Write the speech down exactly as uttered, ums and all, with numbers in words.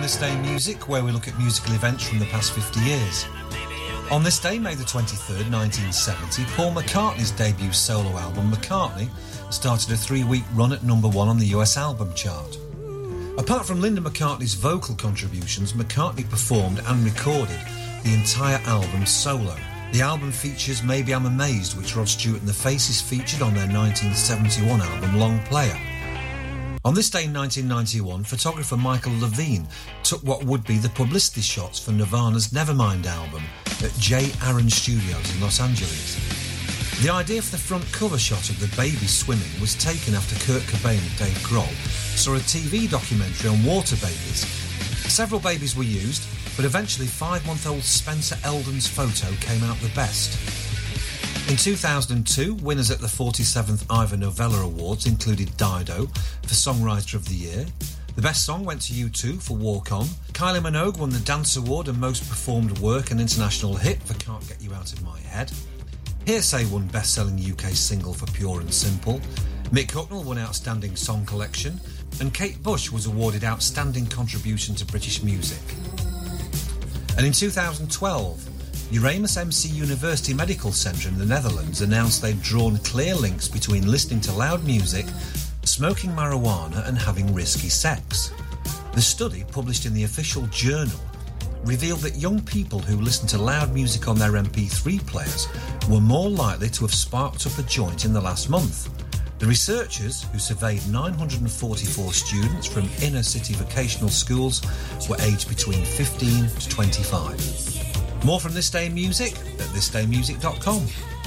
This Day in Music, where we look at musical events from the past fifty years. On this day, May the twenty-third, nineteen seventy, Paul McCartney's debut solo album, McCartney, started a three-week run at number one on the U S album chart. Apart from Linda McCartney's vocal contributions, McCartney performed and recorded the entire album solo. The album features Maybe I'm Amazed, which Rod Stewart and the Faces featured on their nineteen seventy-one album Long Player. On this day in nineteen ninety-one, photographer Michael Levine took what would be the publicity shots for Nirvana's Nevermind album at J. Aaron Studios in Los Angeles. The idea for the front cover shot of the baby swimming was taken after Kurt Cobain and Dave Grohl saw a T V documentary on water babies. Several babies were used, but eventually five-month-old Spencer Eldon's photo came out the best. In two thousand two, winners at the forty-seventh Ivor Novello Awards included Dido for Songwriter of the Year. The best song went to U two for Walk On. Kylie Minogue won the Dance Award and Most Performed Work and International Hit for Can't Get You Out of My Head. Hearsay won Best-Selling U K Single for Pure and Simple. Mick Hucknall won Outstanding Song Collection. And Kate Bush was awarded Outstanding Contribution to British Music. And in two thousand twelve, Erasmus M C University Medical Centre in the Netherlands announced they'd drawn clear links between listening to loud music, smoking marijuana and having risky sex. The study, published in the official journal, revealed that young people who listened to loud music on their M P three players were more likely to have sparked up a joint in the last month. The researchers, who surveyed nine hundred forty-four students from inner-city vocational schools, were aged between fifteen to twenty-five. More from This Day in Music at this day music dot com.